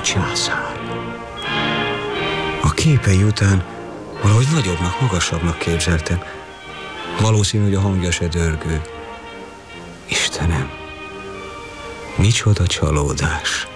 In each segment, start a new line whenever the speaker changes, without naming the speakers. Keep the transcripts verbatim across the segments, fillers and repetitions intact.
császár. A képei után valahogy nagyobbnak, magasabbnak képzeltem. Valószínű, hogy a hangja se dörgő. Istenem, micsoda csalódás.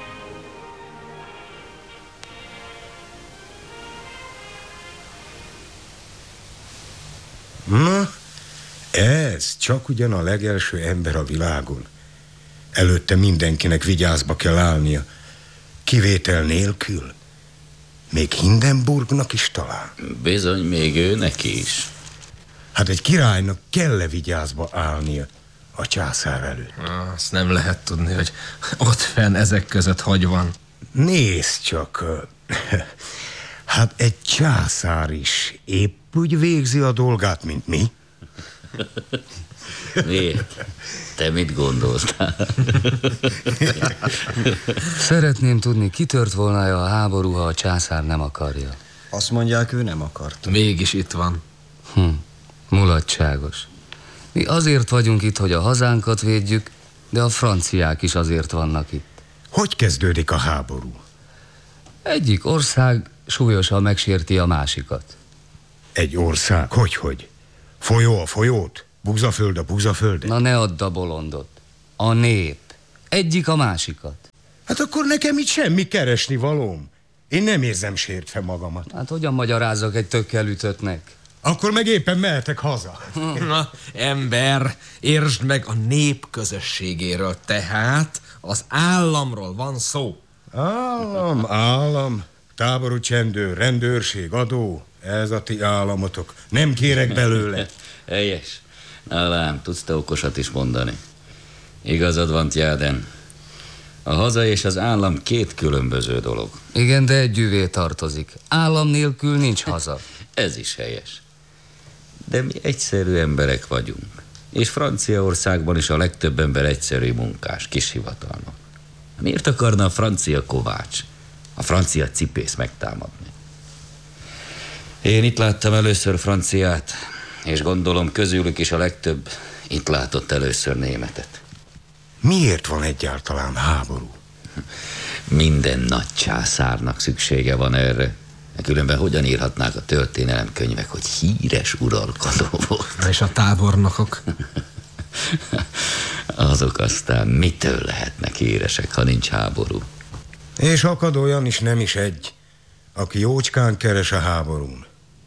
Na, ez csak ugyan a legelső ember a világon. Előtte mindenkinek vigyázba kell állnia. Kivétel nélkül. Még Hindenburgnak is talán.
Bizony, még ő neki is.
Hát egy királynak kell-e vigyázba állnia a császár előtt?
Azt nem lehet tudni, hogy ott fenn ezek között hogy van.
Nézd csak, hát egy császár is épp úgy végzi a dolgát, mint mi.
Miért? Te mit gondoltál?
Szeretném tudni, kitört volna a háború, ha a császár nem akarja.
Azt mondják, ő nem akart.
Mégis itt van.
Hm, mulatságos. Mi azért vagyunk itt, hogy a hazánkat védjük, de a franciák is azért vannak itt.
Hogy kezdődik a háború?
Egyik ország súlyosan megsérti a másikat.
Egy ország? Hogy-hogy? Folyó a folyót? Búzaföld a búzaföldet?
Na ne add a bolondot. A nép. Egyik a másikat.
Hát akkor nekem itt semmi keresni valóm. Én nem érzem sértve magamat.
Hát hogyan magyarázzak egy tökkel ütöttnek?
Akkor meg éppen mehetek haza.
Na, ember, értsd meg, a nép közösségéről, tehát az államról van szó.
Állam, állam, táború csendőr, rendőrség, adó, ez a ti államotok. Nem kérek belőle.
Helyes. Na lám, tudsz te okosat is mondani. Igazad van, Tjáden. A haza és az állam két különböző dolog.
Igen, de együvé tartozik. Állam nélkül nincs haza.
Ez is helyes. De mi egyszerű emberek vagyunk. És Franciaországban is a legtöbb ember egyszerű munkás, kishivatalnok. Miért akarna a francia kovács, a francia cipész megtámadni? Én itt láttam először franciát, és gondolom közülük is a legtöbb itt látott először németet.
Miért van egyáltalán háború?
Minden nagy császárnak szüksége van erre. Különben hogyan írhatnák a történelemkönyvek, hogy híres uralkodó volt?
És a tábornokok?
Azok aztán mitől lehetnek híresek, ha nincs háború?
És akad olyan is, nem is egy, aki jócskán keres a háborún.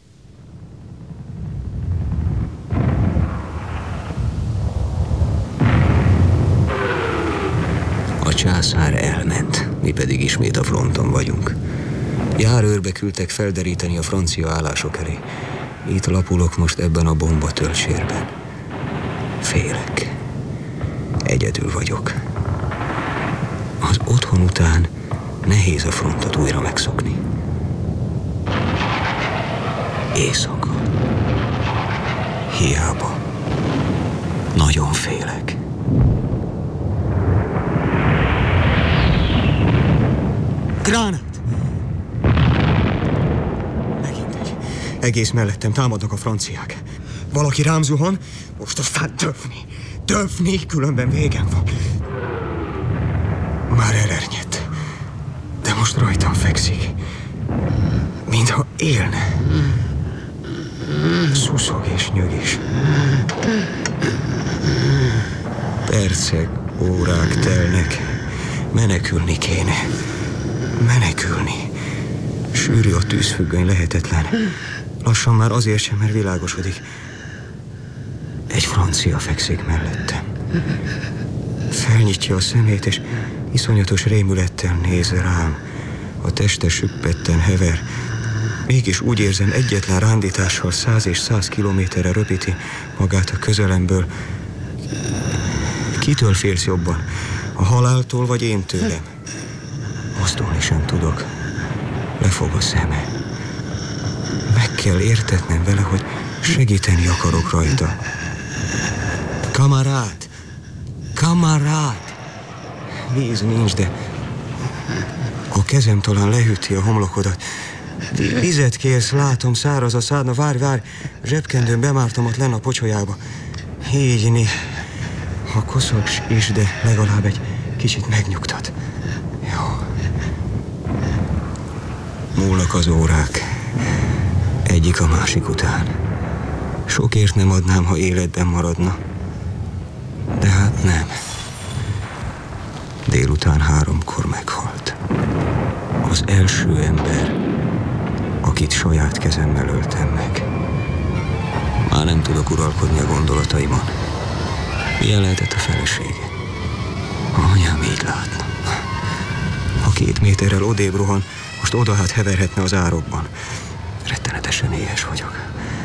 A császár elment, mi pedig ismét a fronton vagyunk. Járőrbe küldtek felderíteni a francia állások elé. Itt lapulok most ebben a bombatöltsérben. Félek. Egyedül vagyok. Az otthon után nehéz a frontot újra megszokni. Éjszaka. Hiába. Nagyon félek. Gránát! Megint egy. Egész mellettem támadnak a franciák. Valaki rám zuhan, most aztán döfni. Döfni, különben végem van. Már elernyett. De most rajtam fekszik. Mintha élne. Szuszog és nyögés. Percek, órák telnek. Menekülni kéne. Menekülni. Sűrű a tűzfüggöny, lehetetlen. Lassan már azért sem, mert világosodik. Egy francia fekszik mellettem. Felnyitja a szemét, és iszonyatos rémülettel néz rám. A teste süppetten hever. Mégis úgy érzem, egyetlen rándítással száz és száz kilométerre röpíti magát a közelemből. Kitől félsz jobban? A haláltól, vagy én tőlem? Mozdulni sem tudok. Lefog a szeme. Meg kell értetnem vele, hogy segíteni akarok rajta. Kamarát! Kamarát! Víz nincs, de a kezem talán lehűti a homlokodat. Vizet kérsz, látom, száraz a szád. Na várj, várj, zsebkendőn bemártam ott lenn a pocsolyába. Hígyni. Ha koszos is, de legalább egy kicsit megnyugtat. Jó. Telnek az órák, egyik a másik után. Sokért nem adnám, ha életben maradna. De hát nem. Délután háromkor meghalt. Az első ember, akit saját kezemmel öltem meg. Már nem tudok uralkodni a gondolataimon. Milyen lehetett a felesége? Anyám így látna. Ha két méterrel odébb rohan, most oda hát heverhetne az árokban. Rettenetesen éhes vagyok.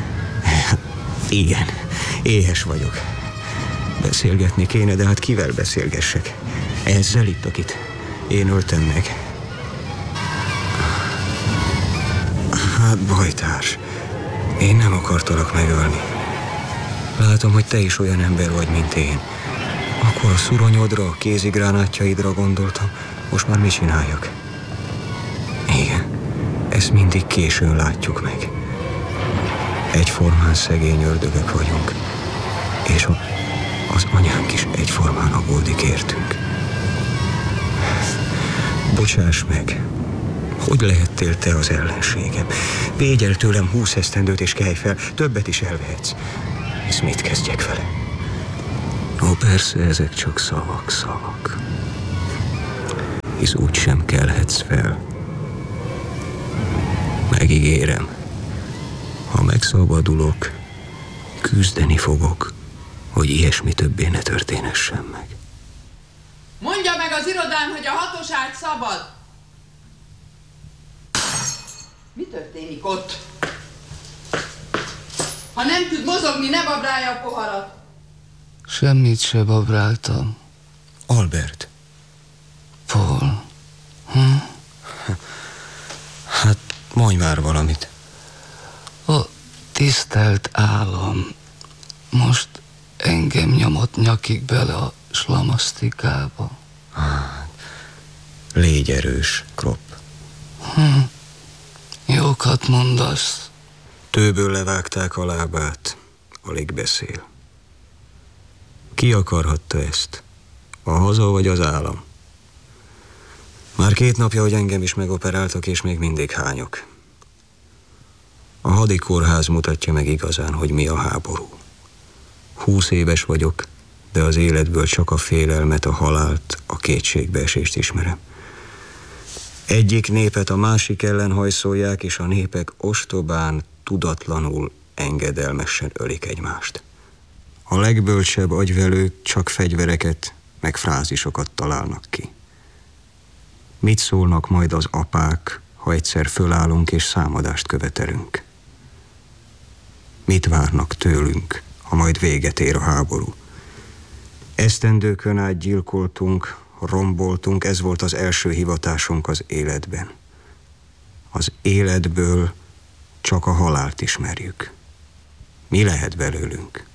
Igen, éhes vagyok. Beszélgetni kéne, de hát kivel beszélgessek? Ezzel itt, akit én öltem meg. Hát, bajtárs, én nem akartalak megölni. Látom, hogy te is olyan ember vagy, mint én. Akkor a szuronyodra, a kézigránátjaidra gondoltam. Most már mit csináljak? Igen, ezt mindig későn látjuk meg. Egyformán szegény ördögök vagyunk. És a, az anyánk is egyformán aggódik értünk. Bocsáss meg, hogy lehettél te az ellenségem? Védj el tőlem húsz esztendőt és kelj fel, többet is elvehetsz. Hisz mit kezdjek vele? Ó, persze, ezek csak szavak, szavak. Hisz úgy sem kelhetsz fel. Megígérem, ha megszabadulok, küzdeni fogok, hogy ilyesmi többé ne történessen meg.
Mondja meg az irodán, hogy a hatos ágy szabad. Mi történik ott? Ha nem tud mozogni, ne babrálja a poharat.
Semmit se babráltam.
Albert.
Paul. Hm?
Hát, mondj már valamit.
A tisztelt állam most engem nyomott nyakig bele a slamasztikába.
Hát, légy erős, Kropp.
Hm. Jókat mondasz.
Tőből levágták a lábát, alig beszél. Ki akarhatta ezt? A haza vagy az állam? Már két napja, hogy engem is megoperáltak, és még mindig hányok. A hadikórház mutatja meg igazán, hogy mi a háború. Húsz éves vagyok, de az életből csak a félelmet, a halált, a kétségbeesést ismerem. Egyik népet a másik ellen hajszolják, és a népek ostobán, tudatlanul, engedelmesen ölik egymást. A legbölcsebb agyvelők csak fegyvereket, meg frázisokat találnak ki. Mit szólnak majd az apák, ha egyszer fölállunk és számadást követelünk? Mit várnak tőlünk, ha majd véget ér a háború? Esztendőkön át gyilkoltunk, romboltunk, ez volt az első hivatásunk az életben. Az életből csak a halált ismerjük. Mi lehet belőlünk?